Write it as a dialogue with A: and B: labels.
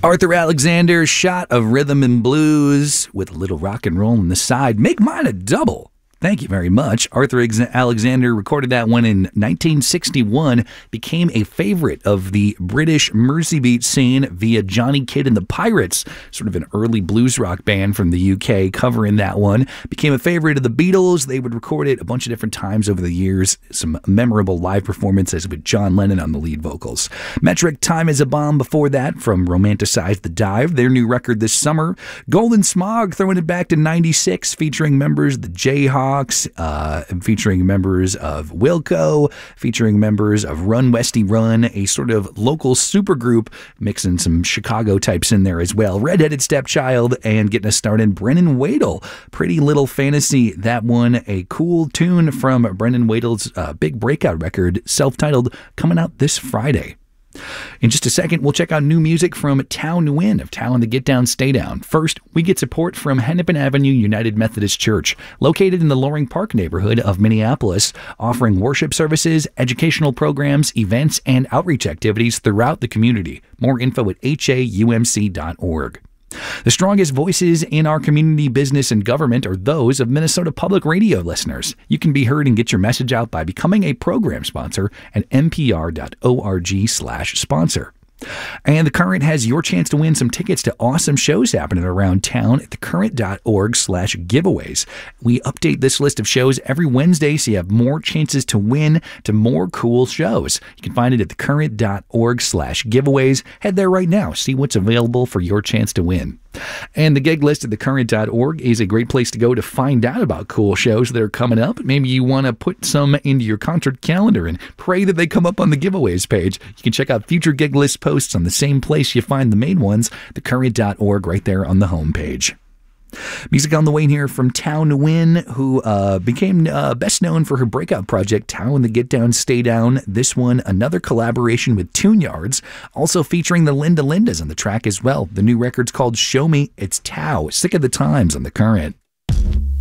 A: Arthur Alexander, Shot of Rhythm and Blues with a little rock and roll on the side. Make mine a double. Thank you very much. Arthur Alexander recorded that one in 1961, became a favorite of the British Mersey beat scene via Johnny Kidd and the Pirates, sort of an early blues rock band from the UK covering that one. Became a favorite of the Beatles. They would record it a bunch of different times over the years. Some memorable live performances with John Lennon on the lead vocals. Metric, Time is a Bomb before that from Romanticize the Dive, their new record this summer. Golden Smog throwing it back to 96, featuring members of the Jayhawks, featuring members of Wilco, featuring members of Run Westy Run, a sort of local supergroup, mixing some Chicago types in there as well. Redheaded Stepchild, and getting us started, Brennan Wadle, Pretty Little Fantasy. That one, a cool tune from Brennan Wadle's big breakout record, self-titled, coming out this Friday. In just a second, we'll check out new music from Tao Nguyen of Tao and the Get Down Stay Down. First, we get support from Hennepin Avenue United Methodist Church, located in the Loring Park neighborhood of Minneapolis, offering worship services, educational programs, events, and outreach activities throughout the community. More info at haumc.org. The strongest voices in our community, business, and government are those of Minnesota Public Radio listeners. You can be heard and get your message out by becoming a program sponsor at npr.org/sponsor. And The Current has your chance to win some tickets to awesome shows happening around town at thecurrent.org/giveaways. We update this list of shows every Wednesday so you have more chances to win to more cool shows. You can find it at thecurrent.org/giveaways. Head there right now. See what's available for your chance to win. And the gig list at thecurrent.org is a great place to go to find out about cool shows that are coming up. Maybe you want to put some into your concert calendar and pray that they come up on the giveaways page. You can check out future gig list posts on the same place you find the main ones, thecurrent.org, right there on the homepage. Music on the way here from Tao Nguyen, who became best known for her breakout project, Tao and the Get Down Stay Down. This one, another collaboration with Tune Yards, also featuring the Linda Lindas on the track as well. The new record's called Show Me. It's Tao, Sick of the Times on The Current.